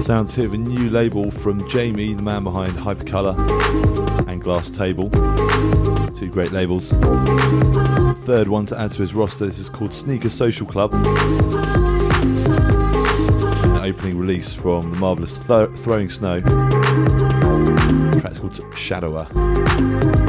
Sounds here of a new label from Jamie, the man behind Hypercolour and Glass Table. Two great labels. Third one to add to his roster. This is called Sneaker Social Club. An opening release from the marvellous Throwing Snow. The track's called Shadower.